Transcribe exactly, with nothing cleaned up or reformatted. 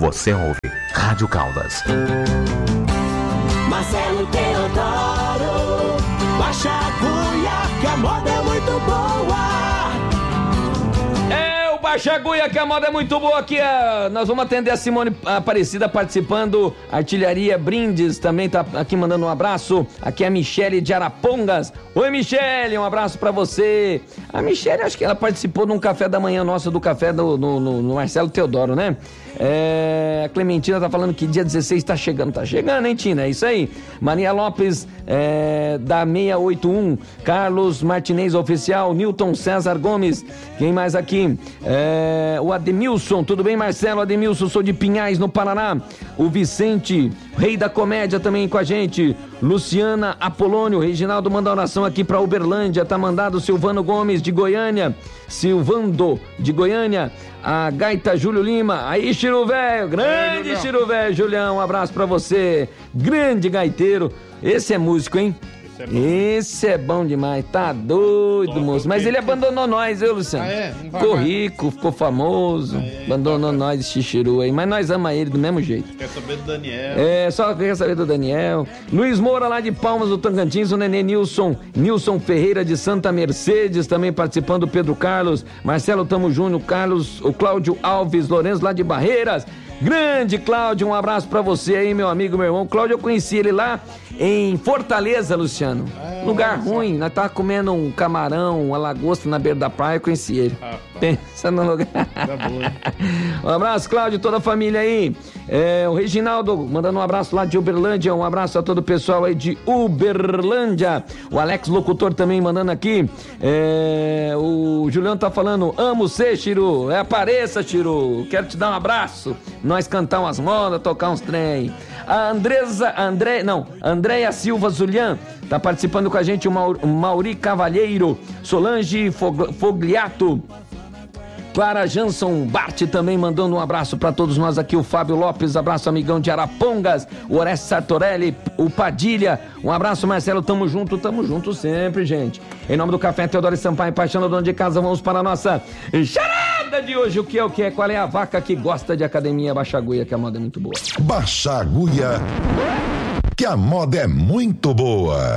Você ouve Rádio Caldas. Marcelo Teodoro, baixa a agulha que a moda é muito boa. É o Baixa a agulha que a moda é muito boa aqui. A... Nós vamos atender a Simone Aparecida participando. Artilharia Brindes também tá aqui mandando um abraço. Aqui é a Michele de Arapongas. Oi, Michele, um abraço pra você. A Michele, acho que ela participou de um café da manhã nosso, do café do, no, no, no Marcelo Teodoro, né? É, a Clementina tá falando que dia dezesseis tá chegando, tá chegando, hein, Tina? É isso aí. Maria Lopes, é, da seiscentos e oitenta e um. Carlos Martinez Oficial. Newton César Gomes. Quem mais aqui? É, o Ademilson. Tudo bem, Marcelo? Ademilson, sou de Pinhais, no Paraná. O Vicente, rei da comédia, também com a gente. Luciana Apolônio. Reginaldo manda oração aqui pra Uberlândia. Tá mandado Silvano Gomes de Goiânia. Silvando de Goiânia. A Gaita Júlio Lima. Aí, Chiru Velho. Grande Chiru Velho. Julião, um abraço pra você. Grande gaiteiro. Esse é músico, hein? Esse é bom, Esse é bom demais. Tá doido, moço. Mas ele abandonou nós, viu, Luciano? Ah, é? Ficou rico, ficou famoso. Ah, é? Abandonou tá, nós, esse Chiru aí. Mas nós amamos ele do mesmo jeito. Quer saber do Daniel? É, só quer saber do Daniel. Luiz Moura, lá de Palmas do Tocantins. O Nenê Nilson. Nilson Ferreira de Santa Mercedes, também participando. Pedro Carlos. Marcelo Tamo Júnior. Carlos, o Cláudio Alves Lourenço, lá de Barreiras. Grande Cláudio, um abraço pra você aí, meu amigo, meu irmão. Cláudio, eu conheci ele lá em Fortaleza, Luciano. É, lugar ruim, nós tava comendo um camarão, uma lagosta na beira da praia, eu conheci ele. Ah, pensa no lugar. Tá bom, um abraço, Cláudio, toda a família aí. É, o Reginaldo, mandando um abraço lá de Uberlândia, um abraço a todo o pessoal aí de Uberlândia. O Alex Locutor também mandando aqui. É, o Juliano tá falando, amo você, Chiru. É, apareça, Chiru. Quero te dar um abraço. Nós cantar umas modas, tocar uns trem. A Andresa, André, não, Andréia Silva Zulian, tá participando com a gente, o Mauri, Mauri Cavalheiro, Solange Fogliato, Clara Jansson Bart também mandando um abraço pra todos nós aqui, o Fábio Lopes, abraço amigão de Arapongas, o Orestes Sartorelli, o Padilha, um abraço Marcelo, tamo junto, tamo junto sempre, gente. Em nome do Café Teodoro Sampaio, paixão do dono de casa, vamos para a nossa charada de hoje, o que é o que é, qual é a vaca que gosta de academia? Baixa a agulha, que a moda é muito boa. Baixa a agulha, que a moda é muito boa.